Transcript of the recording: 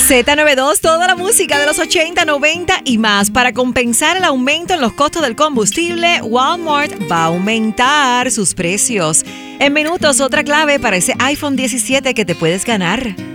Z92, toda la música de los 80, 90 y más. Para compensar el aumento en los costos del combustible, Walmart va a aumentar sus precios. En minutos, otra clave para ese iPhone 17 que te puedes ganar.